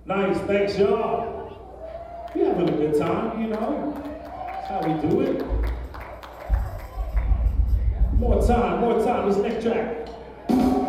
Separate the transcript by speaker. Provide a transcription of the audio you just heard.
Speaker 1: Nice, thanks y'all. We having a good time, you know. That's how we do it. More time, this next track.